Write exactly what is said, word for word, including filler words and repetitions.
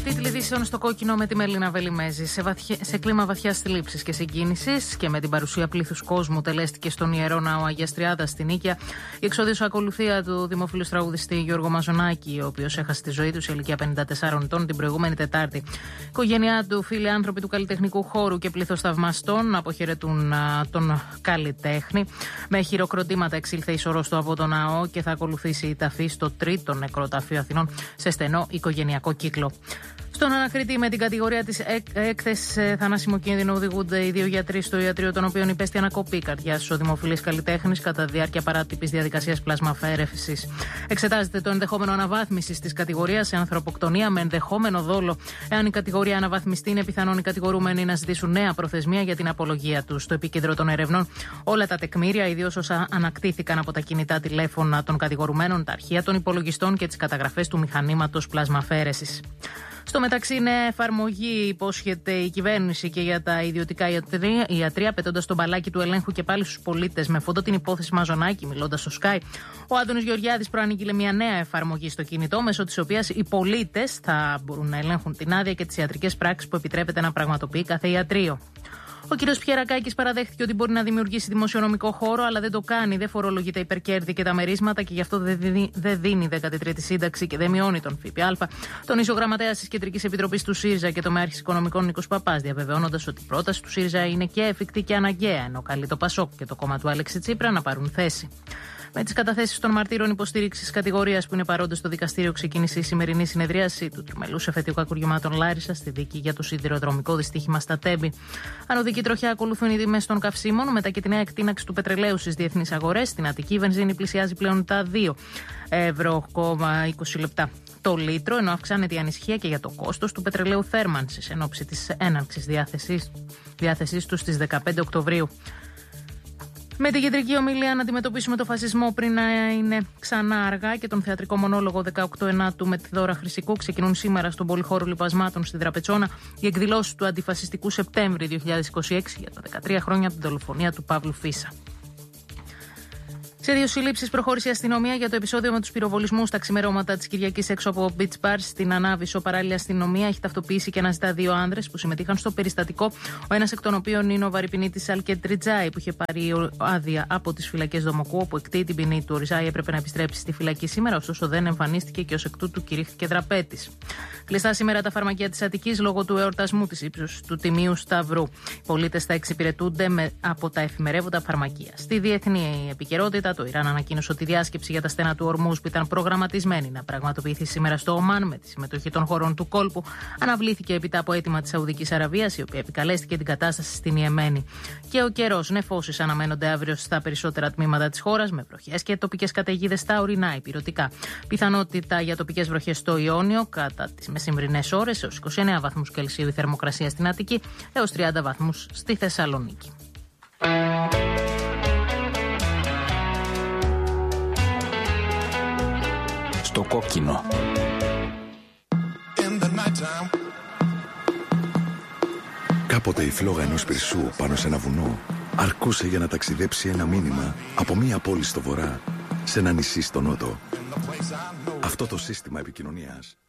Τίτλοι ειδήσεων στο κόκκινο με τη Μελίνα Βελιμέζη. Σε, βαθιά, σε κλίμα βαθιάς θλίψης και συγκίνησης και με την παρουσία πλήθους κόσμου, τελέστηκε στον Ιερό Ναό Αγίας Τριάδας στην Νίκαια η εξόδιος ακολουθία του δημοφιλού τραγουδιστή Γιώργο Μαζονάκη, ο οποίος έχασε τη ζωή του σε ηλικία πενήντα τεσσάρων ετών την προηγούμενη Τετάρτη. Η οικογένειά του, φίλοι άνθρωποι του καλλιτεχνικού χώρου και πλήθος θαυμαστών αποχαιρετούν α, τον καλλιτέχνη. Με χειροκροτήματα εξήλθε η σωρός του από τον ναό και θα ακολουθήσει η ταφή στο τρίτο νεκροταφείο Αθηνών σε στενό οικογενειακό κύκλο. Στον ανακριτή με την κατηγορία της έκθεσης θανάσιμο κίνδυνο οδηγούνται οι δύο γιατροί στο ιατρείο, των οποίων υπέστη ανακοπή καρδιάς ο δημοφιλής καλλιτέχνης κατά τη διάρκεια παράτυπης διαδικασίας πλασμαφαίρεσης. Εξετάζεται το ενδεχόμενο αναβάθμισης της κατηγορίας σε ανθρωποκτονία με ενδεχόμενο δόλο. Εάν η κατηγορία αναβαθμιστεί, είναι πιθανόν οι κατηγορούμενοι να ζητήσουν νέα προθεσμία για την απολογία τους. Στο επίκεντρο των ερευνών όλα τα τεκμήρια, ιδίως όσα ανακτήθηκαν από τα κινητά τηλέφωνα των κατηγορουμένων, τα αρχεία των υπολογιστών και τις καταγραφές του μηχανήματος πλασμαφαίρεσης. Στο μεταξύ, νέα εφαρμογή υπόσχεται η κυβέρνηση και για τα ιδιωτικά ιατρία, ιατρία, πετώντας τον μπαλάκι του ελέγχου και πάλι στους πολίτες. Με φόντο την υπόθεση Μαζονάκη, μιλώντας στο Sky, ο Άδωνης Γεωργιάδης προανήγγειλε μια νέα εφαρμογή στο κινητό, μέσω της οποίας οι πολίτες θα μπορούν να ελέγχουν την άδεια και τις ιατρικές πράξεις που επιτρέπεται να πραγματοποιεί κάθε ιατρείο. Ο κ. Πιερακάκης παραδέχτηκε ότι μπορεί να δημιουργήσει δημοσιονομικό χώρο, αλλά δεν το κάνει, δεν φορολογεί τα υπερκέρδη και τα μερίσματα και γι' αυτό δεν δίνει, δεν δίνει δέκατη τρίτη σύνταξη και δεν μειώνει τον ΦΠΑ. Τονίζει ο γραμματέας της Κεντρικής Επιτροπής του ΣΥΡΙΖΑ και τομέαρχης οικονομικών Νίκος Παπάς, διαβεβαιώνοντας ότι η πρόταση του ΣΥΡΙΖΑ είναι και εφικτή και αναγκαία, ενώ καλεί το ΠΑΣΟΚ και το κόμμα του Αλέξη Τσίπρα να πάρουν θέση. Με τις καταθέσεις των μαρτύρων υποστήριξης κατηγορίας που είναι παρόντες στο δικαστήριο, ξεκίνησε η σημερινή συνεδρίαση του τριμελούς εφετείου κακουργημάτων Λάρισα στη δίκη για το σιδηροδρομικό δυστύχημα στα Τέμπη. Ανωδική τροχιά ακολουθούν οι τιμές των καυσίμων, μετά και τη νέα εκτείναξη του πετρελαίου στις διεθνείς αγορές. Στην Αττική, βενζίνη πλησιάζει πλέον τα δύο ευρώ είκοσι λεπτά το λίτρο, ενώ αυξάνεται η ανησυχία και για το κόστος του πετρελαίου θέρμανσης εν ώψη της έναρξης διάθεσής του στις δεκαπέντε Οκτωβρίου. Με την κεντρική ομιλία να αντιμετωπίσουμε το φασισμό πριν να είναι ξανά αργά και τον θεατρικό μονόλογο δεκαοκτώ Ενάτου με τη Δώρα Χρυσικού ξεκινούν σήμερα στον Πολυχώρο Λιπασμάτων στην Τραπετσόνα οι εκδηλώσεις του αντιφασιστικού Σεπτέμβρη δύο χιλιάδες είκοσι έξι για τα δεκατρία χρόνια από την δολοφονία του Παύλου Φίσα. Σε δύο συλλήψεις προχώρησε η αστυνομία για το επεισόδιο με τους πυροβολισμούς τα ξημερώματα της Κυριακής έξω από Beach Bar στην Ανάβησο. Παράλληλα, η αστυνομία έχει ταυτοποιήσει και αναζητά δύο άνδρες που συμμετείχαν στο περιστατικό. Ο ένας εκ των οποίων είναι ο βαρυπινίτης Αλκέτ Ριτζάη, που είχε πάρει άδεια από τις φυλακές Δομοκού, όπου εκτείει την ποινή του. Ο Ριζάη έπρεπε να επιστρέψει στη φυλακή σήμερα, ωστόσο δεν εμφανίστηκε και ως εκ τούτου κηρύχθηκε δραπέτης. Κλειστά σήμερα τα φαρμακεία της Αττικής λόγω του εορτασμού της ύψους του Τιμίου Σταυρού. Οι πολίτες θα εξυπηρετούνται με, από τα εφημερεύοντα φαρμακεία. Στη διεθνή επικαιρότητα, το Ιράν ανακοίνωσε ότι η διάσκεψη για τα στένα του Ορμούζ, που ήταν προγραμματισμένη να πραγματοποιηθεί σήμερα στο Ομάν με τη συμμετοχή των χωρών του κόλπου, αναβλήθηκε έπειτα από αίτημα της Σαουδικής Αραβίας, η οποία επικαλέστηκε την κατάσταση στην Ιεμένη. Και ο καιρός, νεφώσεις αναμένονται αύριο στα περισσότερα τμήματα της χώρας, με βροχές και τοπικές καταιγίδες στα ορεινά υπηρετικά. Πιθανότητα για τοπικές βροχές στο Ιόνιο κατά τις μεσημβρινές ώρες, έως είκοσι εννέα βαθμούς Κελσίου η θερμοκρασία στην Αττική, έως τριάντα βαθμούς στη Θεσσαλονίκη. Στο κόκκινο. Κάποτε η φλόγα ενός πυρσού πάνω σε ένα βουνό αρκούσε για να ταξιδέψει ένα μήνυμα από μία πόλη στο βορρά σε ένα νησί στο νότο. Αυτό το σύστημα επικοινωνίας